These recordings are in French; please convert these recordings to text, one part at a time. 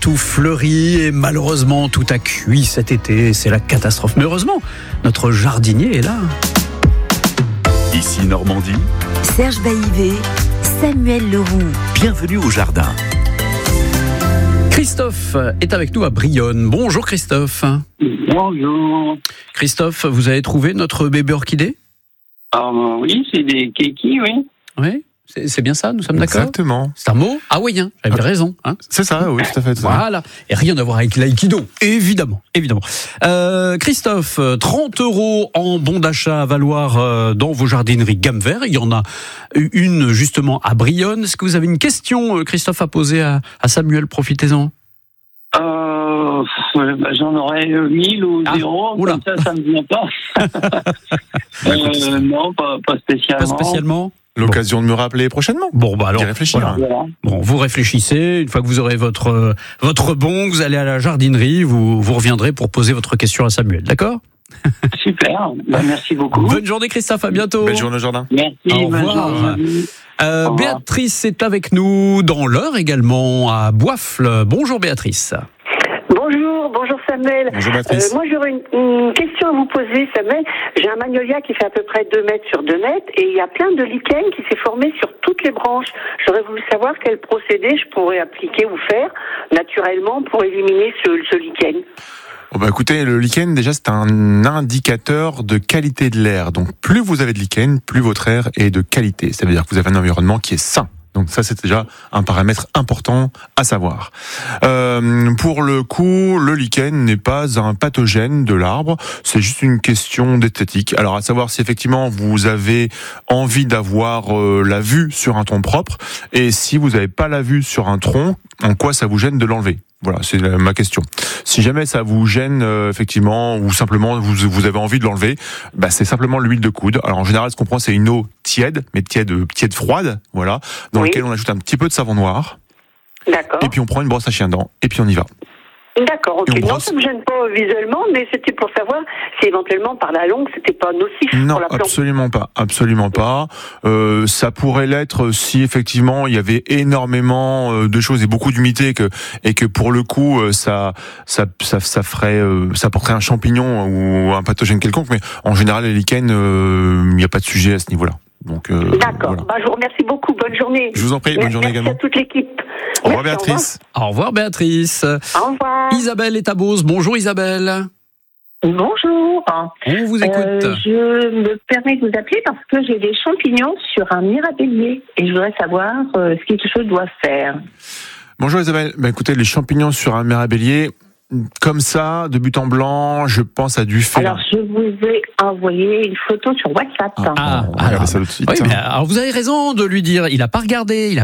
Tout fleurit et malheureusement tout a cuit cet été, c'est la catastrophe. Mais heureusement, notre jardinier est là. Ici Normandie, Serge Baillivet, Samuel Leroux. bienvenue au jardin. Christophe est avec nous à Brionne. Bonjour Christophe. Bonjour. Christophe, vous avez trouvé notre bébé orchidée ? Oui, c'est des kékis, oui. Oui, c'est bien ça, nous sommes d'accord ? Exactement. C'est un mot hawaïen, j'avais raison. Hein, C'est ça, oui, tout à fait. voilà, et rien à voir avec l'aïkido, évidemment. Christophe, 30 € en bon d'achat à valoir dans vos jardineries Gamme Vert. Il y en a une justement à Brionne. Est-ce que vous avez une question, Christophe, à poser à Samuel ? Profitez-en. J'en aurais 1000 ou 0, oula. comme ça me vient pas. Non, pas spécialement. Pas spécialement. L'occasion de me rappeler prochainement. Bon, bah alors, D'y réfléchir. voilà. Voilà. Bon, vous réfléchissez. Une fois que vous aurez votre bon, vous allez à la jardinerie, vous reviendrez pour poser votre question à Samuel, d'accord ? Super, merci beaucoup. Bonne journée Christophe, à bientôt. Belle journée au jardin. Merci, Au bonne revoir. journée. Au revoir. Béatrice est avec nous dans l'Eure également, à Boifle. Bonjour Béatrice. Bonjour Samuel. Bonjour Béatrice. Moi j'aurais une question à vous poser, Samuel. J'ai un magnolia qui fait à peu près 2 mètres sur 2 mètres et il y a plein de lichen qui s'est formé sur toutes les branches. J'aurais voulu savoir quel procédé je pourrais appliquer ou faire naturellement pour éliminer ce lichen. Écoutez, le lichen, déjà, c'est un indicateur de qualité de l'air. Donc, plus vous avez de lichen, plus votre air est de qualité. Ça veut dire que vous avez un environnement qui est sain. Donc ça, c'est déjà un paramètre important à savoir. Pour le coup, le lichen n'est pas un pathogène de l'arbre, c'est juste une question d'esthétique. Alors à savoir si effectivement vous avez envie d'avoir la vue sur un tronc propre, et si vous n'avez pas la vue sur un tronc, en quoi ça vous gêne de l'enlever ? Voilà, c'est ma question. Si jamais ça vous gêne effectivement, ou simplement vous avez envie de l'enlever, c'est simplement l'huile de coude. Alors en général, ce qu'on prend, c'est une eau tiède, mais tiède froide, voilà, dans laquelle on ajoute un petit peu de savon noir. D'accord. Et puis on prend une brosse à chien dent, et puis on y va. D'accord, ok. Non, ça me gêne pas visuellement, mais c'était pour savoir si éventuellement par la longue c'était pas nocif Non, pour la plante. absolument pas. Ça pourrait l'être si effectivement il y avait énormément de choses et beaucoup d'humidité et que pour le coup ça porterait un champignon ou un pathogène quelconque. Mais en général les lichens, il n'y a pas de sujet à ce niveau-là. Donc d'accord. voilà. Je vous remercie beaucoup. Bonne journée. Je vous en prie. Bonne journée également. Merci à toute l'équipe. Au revoir Merci, Béatrice. Au revoir Béatrice. Au revoir. Isabelle est à Beauce. Bonjour Isabelle. Bonjour. On vous écoute. Je me permets de vous appeler parce que j'ai des champignons sur un mirabellier et je voudrais savoir ce que je dois faire. Bonjour Isabelle. Écoutez, les champignons sur un mirabellier, comme ça, de but en blanc, je pense à du félin. Alors, je vous ai envoyé une photo sur WhatsApp. Regardez ça tout de suite. Oui, mais alors vous avez raison de lui dire, il n'a pas regardé. Ouais. Il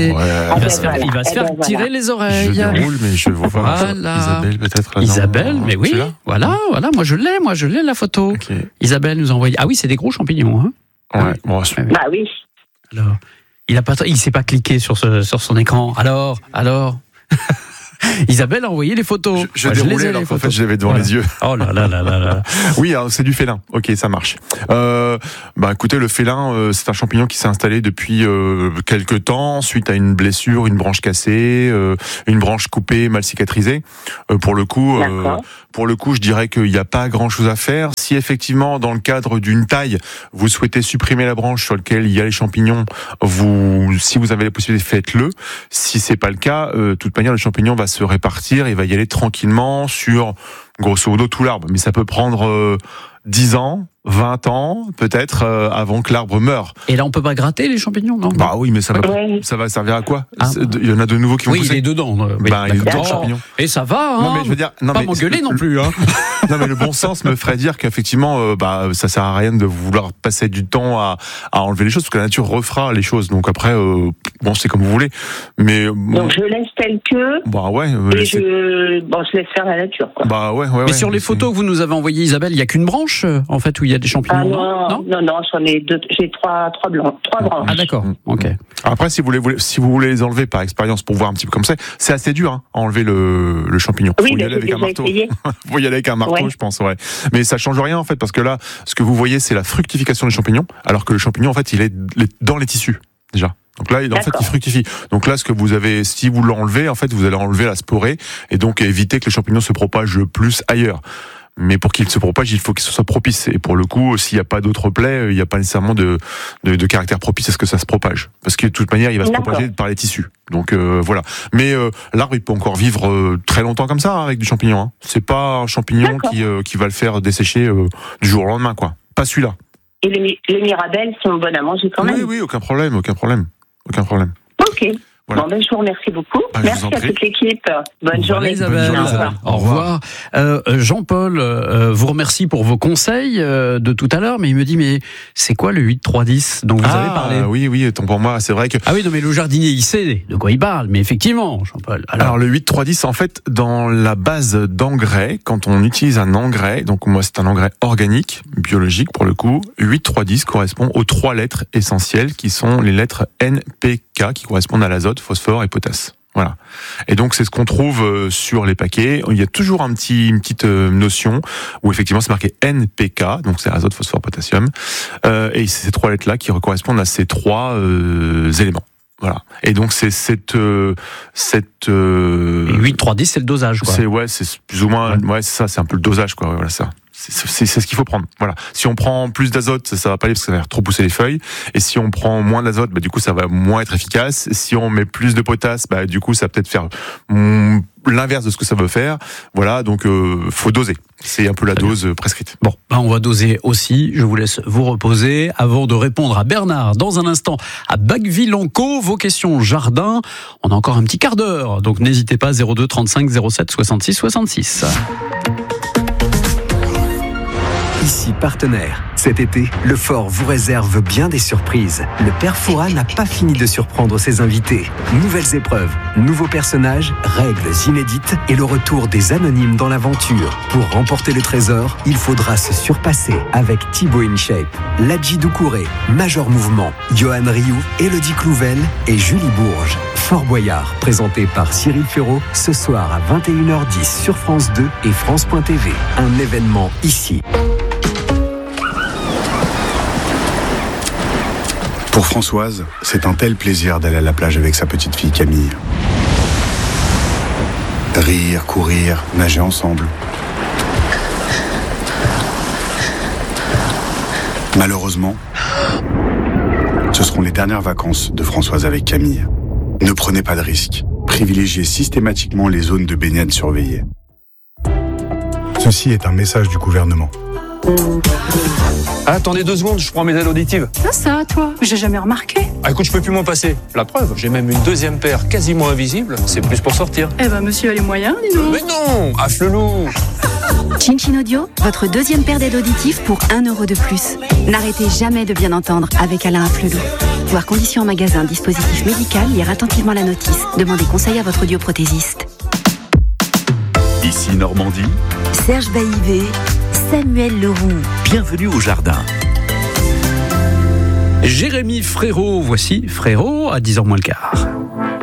va se faire tirer les oreilles. Je déroule, mais je vois pas. Voilà. Isabelle, peut-être. là, Isabelle, non, mais oui, tu l'as voilà, moi je l'ai la photo. Ok. Isabelle nous a envoyé. Ah oui, c'est des gros champignons, hein. Ouais. Bon, Ouais. Bah oui. Alors, il s'est pas cliqué sur son écran. Alors. Isabelle a envoyé les photos. je Moi, déroulais les ai, alors les qu'en fait photos. je l'avais devant Voilà. les yeux. Oh là là. Oui, alors, c'est du félin. Ok, ça marche. Écoutez, le félin, c'est un champignon qui s'est installé depuis quelques temps suite à une blessure, une branche cassée, une branche coupée, mal cicatrisée. Pour le coup, je dirais qu'il n'y a pas grand-chose à faire. Si effectivement, dans le cadre d'une taille, vous souhaitez supprimer la branche sur laquelle il y a les champignons, si vous avez la possibilité, faites-le. Si c'est pas le cas, de toute manière, le champignon va se répartir et va y aller tranquillement sur, grosso modo, tout l'arbre. Mais ça peut prendre 10 ans, 20 ans, peut-être, avant que l'arbre meure. Et là, on peut pas gratter les champignons, non ? Bah oui, mais ça va servir à quoi ? Il y en a de nouveaux qui vont Oui, pousser. il est dedans. Il y a d'accord. d'autres champignons. Et ça va, hein. Non, mais je veux dire, Pas m'engueuler non plus, hein. Non, mais le bon sens me ferait dire qu'effectivement, ça sert à rien de vouloir passer du temps à enlever les choses, parce que la nature refera les choses. Donc après, c'est comme vous voulez. Mais Donc je laisse tel que. Et je laisse faire la nature, quoi. Mais sur les photos que vous nous avez envoyées, Isabelle, il y a qu'une branche, en fait, où il y a des champignons. Non, j'en ai deux. J'ai trois branches. Ah d'accord. Ok. Après, si vous voulez les enlever par expérience pour voir un petit peu comme c'est assez dur à enlever le champignon. Oui, Faut y aller avec un marteau. Faut y aller avec un marteau, je pense. Ouais. Mais ça change rien en fait, parce que là, ce que vous voyez, c'est la fructification des champignons, alors que le champignon, en fait, il est dans les tissus déjà. Donc là, en fait, il fructifie. Donc là, ce que vous avez, si vous l'enlevez, en fait, vous allez enlever la sporée et donc éviter que les champignons se propagent plus ailleurs. Mais pour qu'il se propage, il faut qu'il soit propice. Et pour le coup, s'il n'y a pas d'autres plaies, il n'y a pas nécessairement de caractère propice à ce que ça se propage. Parce que de toute manière, il va se propager par les tissus. Donc voilà. Mais l'arbre, il peut encore vivre très longtemps comme ça, avec du champignon. Hein. C'est pas un champignon qui va le faire dessécher du jour au lendemain, quoi. Pas celui-là. Et les mirabelles sont bonnes à manger quand même. Oui, aucun problème. Ok. Voilà. Bon, je vous remercie beaucoup. Merci à toute l'équipe. Bonne journée. Isabelle. Au revoir. Jean-Paul vous remercie pour vos conseils de tout à l'heure, mais il me dit, mais c'est quoi le 8-3-10 dont vous avez parlé? Oui, tant pour moi, c'est vrai que... Ah oui, non, mais le jardinier, il sait de quoi il parle, mais effectivement, Jean-Paul. Alors le 8-3-10, en fait, dans la base d'engrais, quand on utilise un engrais, donc moi c'est un engrais organique, biologique pour le coup, 8-3-10 correspond aux 3 lettres essentielles qui sont les lettres NPK, qui correspondent à l'azote, phosphore et potasse. Voilà. Et donc c'est ce qu'on trouve sur les paquets. Il y a toujours une petite notion où effectivement c'est marqué NPK, donc c'est azote, phosphore, potassium, et c'est ces 3 lettres-là qui correspondent à ces 3 éléments. Voilà. Et donc c'est cette 8-3-10, c'est le dosage, quoi. C'est plus ou moins, c'est ça, c'est un peu le dosage, quoi. Voilà, ça. C'est ce qu'il faut prendre. Voilà. Si on prend plus d'azote, ça va pas aller parce que ça va trop pousser les feuilles. Et si on prend moins d'azote, du coup, ça va moins être efficace. Si on met plus de potasse, du coup, ça va peut-être faire l'inverse de ce que ça veut faire. Voilà. Donc, faut doser. C'est un peu la dose prescrite. Bon, on va doser aussi. Je vous laisse vous reposer avant de répondre à Bernard dans un instant à Bacqueville-en-Caux. Vos questions jardin. On a encore un petit quart d'heure. Donc, n'hésitez pas, 02 35 07 66 66. Ici Partenaire. Cet été, le Fort vous réserve bien des surprises. Le Père Fouras n'a pas fini de surprendre ses invités. Nouvelles épreuves, nouveaux personnages, règles inédites et le retour des anonymes dans l'aventure. Pour remporter le trésor, il faudra se surpasser avec Thibaut InShape, Ladji Doucouré, Major Mouvement, Johan Rioux, Élodie Clouvel et Julie Bourges. Fort Boyard, présenté par Cyril Ferraud, ce soir à 21h10 sur France 2 et France.tv. Un événement ici. Pour Françoise, c'est un tel plaisir d'aller à la plage avec sa petite fille Camille. Rire, courir, nager ensemble. Malheureusement, ce seront les dernières vacances de Françoise avec Camille. Ne prenez pas de risques. Privilégiez systématiquement les zones de baignade surveillées. Ceci est un message du gouvernement. Attendez 2 secondes, je prends mes aides auditives. Ah ça, toi, j'ai jamais remarqué. Écoute, je peux plus m'en passer. La preuve, j'ai même une 2e paire quasiment invisible. C'est plus pour sortir. Monsieur a les moyens, dis donc. Mais non, Afflelou. Chin Audio, votre 2e paire d'aides auditives pour 1 € de plus. N'arrêtez jamais de bien entendre avec Alain Afflelou. Voir conditions en magasin, dispositif médical, lire attentivement la notice. Demandez conseil à votre audioprothésiste. Ici Normandie. Serge Baillivet, Samuel Leroux. Bienvenue au jardin. Jérémy Frérot, voici Frérot à 10h moins le quart.